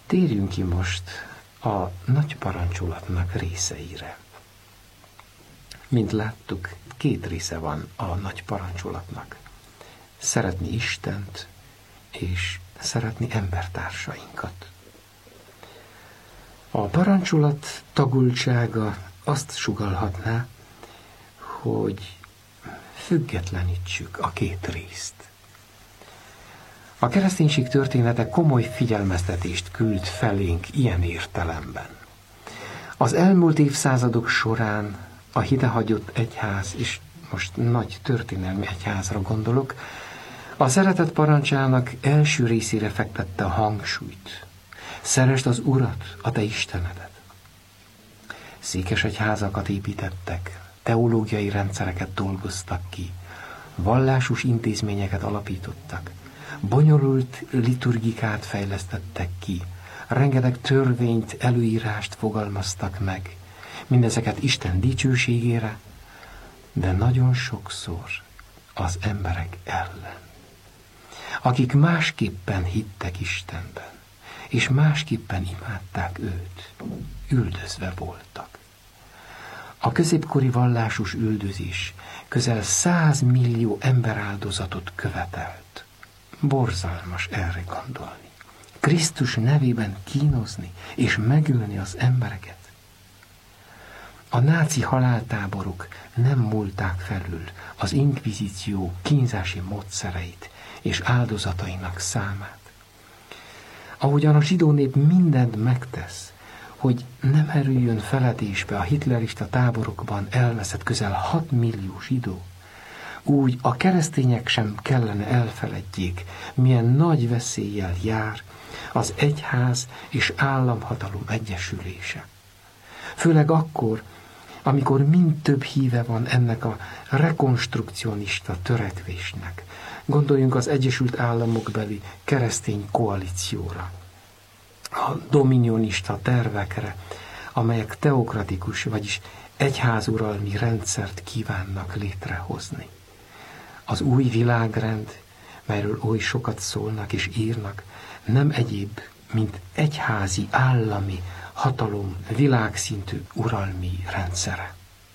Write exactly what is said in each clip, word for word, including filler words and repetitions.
Térjünk ki most a nagy parancsolatnak részeire. Mint láttuk, két része van a nagy parancsolatnak. Szeretni Istent, és szeretni embertársainkat. A parancsolat tagultsága azt sugallhatná, hogy függetlenítsük a két részt. A kereszténység története komoly figyelmeztetést küld felénk ilyen értelemben. Az elmúlt évszázadok során a hidehagyott egyház, és most nagy történelmi egyházra gondolok, a szeretet parancsának első részére fektette a hangsúlyt. Szeresd az Urat, a te Istenedet. Székesegyházakat építettek, teológiai rendszereket dolgoztak ki, vallásos intézményeket alapítottak, bonyolult liturgikát fejlesztettek ki, rengeteg törvényt, előírást fogalmaztak meg, mindezeket Isten dicsőségére, de nagyon sokszor az emberek ellen, akik másképpen hittek Istenben, és másképpen imádták őt, üldözve voltak. A középkori vallásos üldözés közel száz millió emberáldozatot követelt. Borzalmas erre gondolni. Krisztus nevében kínozni és megölni az embereket. A náci haláltáborok nem múlták felül az inkvizíció kínzási módszereit és áldozatainak számát. Ahogyan a zsidó nép mindent megtesz, hogy nem erüljön feledésbe a hitlerista táborokban elveszett közel hat millió zsidó, úgy a keresztények sem kellene elfeledjék, milyen nagy veszéllyel jár az egyház és államhatalom egyesülése. Főleg akkor, amikor mind több híve van ennek a rekonstrukcionista törekvésnek. Gondoljunk az Egyesült Államokbeli keresztény koalícióra, a dominionista tervekre, amelyek teokratikus, vagyis egyházuralmi rendszert kívánnak létrehozni. Az új világrend, melyről oly sokat szólnak és írnak, nem egyéb, mint egyházi, állami hatalom világszintű uralmi rendszere.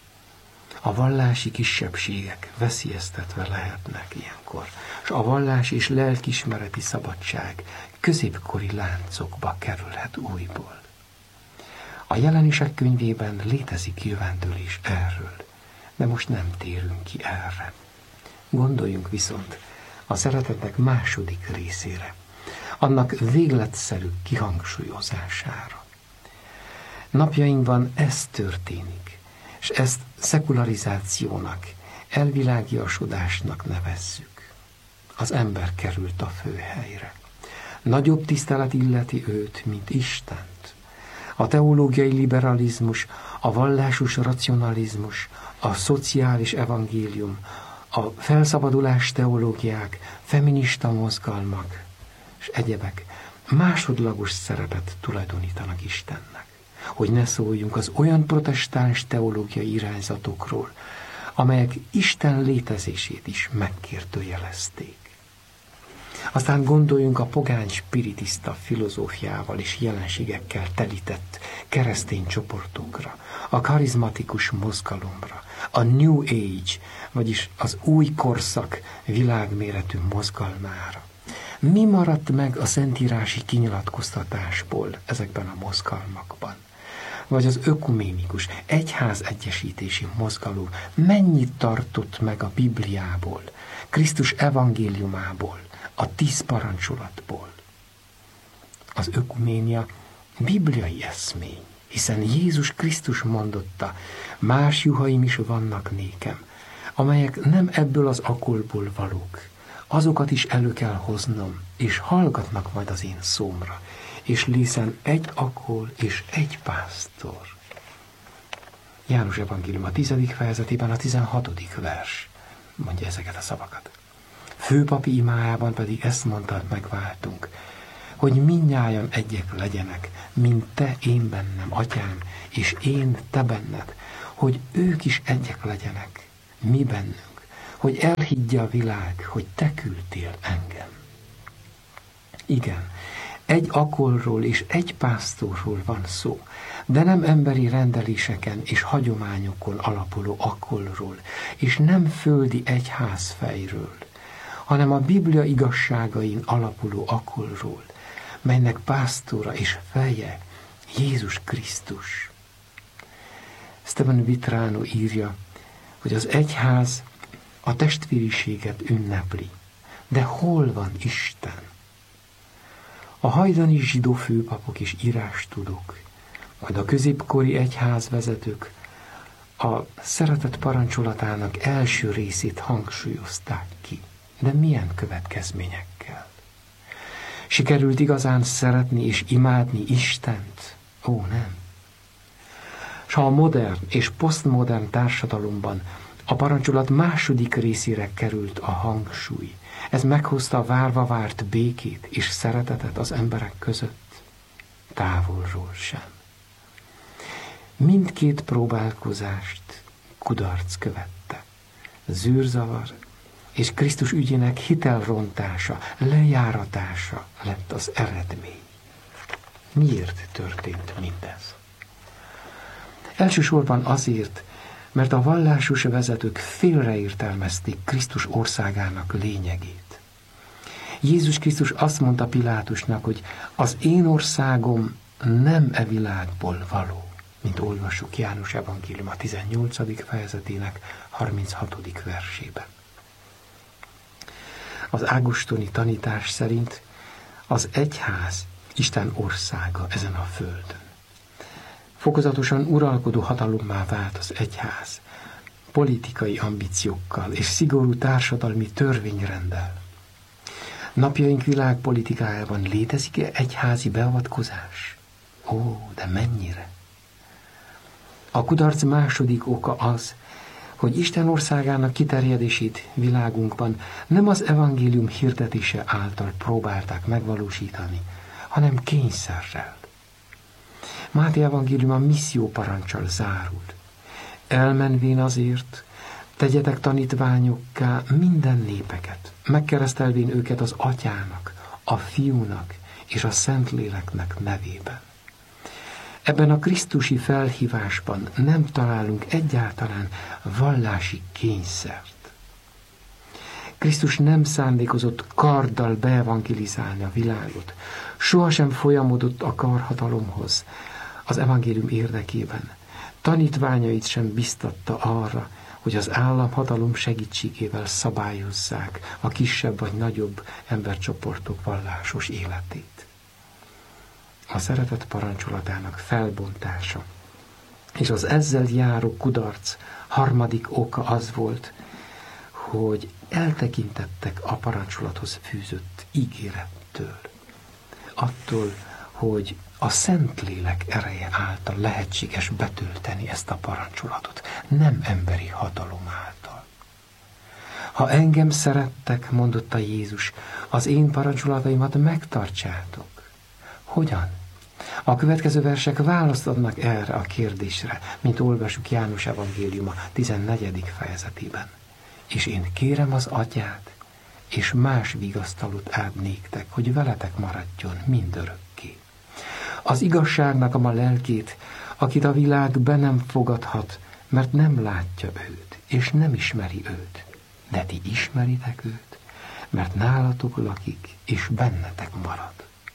A vallási kisebbségek veszélyeztetve lehetnek ilyenkor, és a vallás és lelkiismereti szabadság középkori láncokba kerülhet újból. A Jelenések könyvében létezik jövendőlés erről, de most nem térünk ki erre. Gondoljunk viszont a szeretetnek második részére, annak végletszerű kihangsúlyozására. Napjainkban ez történik, és ezt szekularizációnak, elvilágiasodásnak nevezzük. Az ember került a főhelyre. Nagyobb tisztelet illeti őt, mint Istent. A teológiai liberalizmus, a vallásos racionalizmus, a szociális evangélium, a felszabadulás teológiák, feminista mozgalmak és egyebek másodlagos szerepet tulajdonítanak Istennek. Hogy ne szóljunk az olyan protestáns teológiai irányzatokról, amelyek Isten létezését is megkérdőjelezték. Aztán gondoljunk a pogány spiritista filozófiával és jelenségekkel telített keresztény csoportokra, a karizmatikus mozgalomra, a New Age, vagyis az új korszak világméretű mozgalmára. Mi maradt meg a szentírási kinyilatkoztatásból ezekben a mozgalmakban? Vagy az ökuménikus, egyház egyesítési mozgalom mennyit tartott meg a Bibliából, Krisztus evangéliumából, a tíz parancsolatból? Az ökuménia bibliai eszmény, hiszen Jézus Krisztus mondotta, más juhaim is vannak nékem, amelyek nem ebből az akolból valók. Azokat is elő kell hoznom, és hallgatnak majd az én szómra, és lészen egy akol és egy pásztor. János evangélium a tizedik fejezetében a tizenhatodik vers mondja ezeket a szavakat. Főpapi imájában pedig ezt mondta, megváltunk, hogy mindnyájan egyek legyenek, mint te én bennem, atyám, és én te benned, hogy ők is egyek legyenek, mi bennünk, hogy elhiggye a világ, hogy te küldtél engem. Igen, egy akolról és egy pásztorról van szó, de nem emberi rendeléseken és hagyományokon alapuló akolról, és nem földi egyházfejről, hanem a Biblia igazságain alapuló akolról, melynek pásztora és feje Jézus Krisztus. Stephen Vitrano írja, hogy az egyház a testvériséget ünnepli, de hol van Isten? A hajdani zsidó főpapok és írástudók, majd a középkori egyházvezetők a szeretet parancsolatának első részét hangsúlyozták ki. De milyen következményekkel? Sikerült igazán szeretni és imádni Istent? Ó, nem. S ha a modern és posztmodern társadalomban a parancsolat második részére került a hangsúly, ez meghozta a várva várt békét és szeretetet az emberek között? Távolról sem. Mindkét próbálkozást kudarc követte. Zűrzavar és Krisztus ügyének hitelrontása, lejáratása lett az eredmény. Miért történt mindez? Elsősorban azért, mert a vallásos vezetők félreértelmezték Krisztus országának lényegét. Jézus Krisztus azt mondta Pilátusnak, hogy az én országom nem e világból való, mint olvassuk János evangélium a tizennyolcadik fejezetének harminchatodik versében. Az ágostoni tanítás szerint az egyház Isten országa ezen a földön. Fokozatosan uralkodó hatalommá vált az egyház, politikai ambíciókkal és szigorú társadalmi törvényrenddel. Napjaink világpolitikájában létezik-e egyházi beavatkozás? Ó, de mennyire! A kudarc második oka az, hogy Isten országának kiterjedését világunkban nem az evangélium hirdetése által próbálták megvalósítani, hanem kényszerrel. Máté evangélium a misszió parancsal zárul. Elmenvén azért, tegyetek tanítványokká minden népeket, megkeresztelvén őket az Atyának, a Fiúnak és a Szentléleknek nevében. Ebben a krisztusi felhívásban nem találunk egyáltalán vallási kényszert. Krisztus nem szándékozott karddal beevangelizálni a világot, sohasem folyamodott a karhatalomhoz az evangélium érdekében. Tanítványait sem biztatta arra, hogy az államhatalom segítségével szabályozzák a kisebb vagy nagyobb embercsoportok vallásos életét. A szeretet parancsolatának felbontása és az ezzel járó kudarc harmadik oka az volt, hogy eltekintettek a parancsolathoz fűzött ígérettől. Attól, hogy a Szentlélek ereje által lehetséges betölteni ezt a parancsolatot, nem emberi hatalom által. Ha engem szerettek, mondotta Jézus, az én parancsolataimat megtartsátok. Hogyan? A következő versek választ adnak erre a kérdésre, mint olvasjuk János evangéliuma tizennegyedik fejezetében. És én kérem az Atyát, és más vigasztalót ad néktek, hogy veletek maradjon mindörökké. Az igazságnak a ma lelkét, akit a világ be nem fogadhat, mert nem látja őt, és nem ismeri őt. De ti ismeritek őt, mert nálatok lakik, és bennetek marad.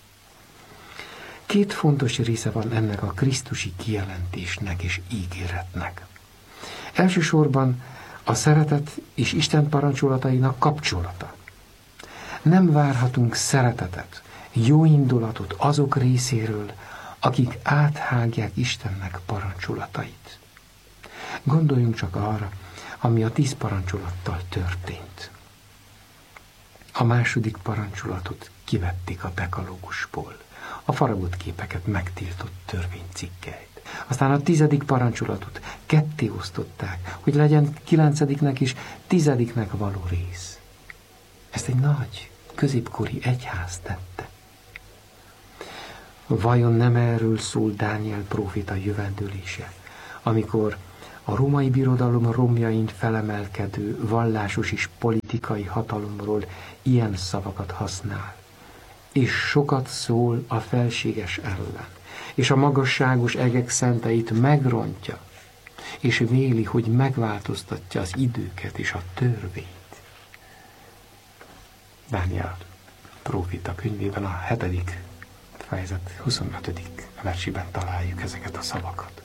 Két fontos része van ennek a krisztusi kijelentésnek és ígéretnek. Elsősorban a szeretet és Isten parancsolatainak kapcsolata. Nem várhatunk szeretetet, jó indulatot azok részéről, akik áthágják Istennek parancsolatait. Gondoljunk csak arra, ami a tíz parancsolattal történt. A második parancsolatot kivették a dekalógusból, a faragott képeket megtiltott törvénycikkeit. Aztán a tizedik parancsolatot ketté osztották, hogy legyen kilencediknek és tizediknek való rész. Ezt egy nagy, középkori egyház tette. Vajon nem erről szól Dániel próféta jövendőlése, amikor a római birodalom romjain felemelkedő vallásos és politikai hatalomról ilyen szavakat használ? és sokat szól a felséges ellen, és a magasságos egek szenteit megrontja, és véli, hogy megváltoztatja az időket és a törvényt. Dániel prófita könyvében a hetedik fejezet huszonötödik versében találjuk ezeket a szavakat.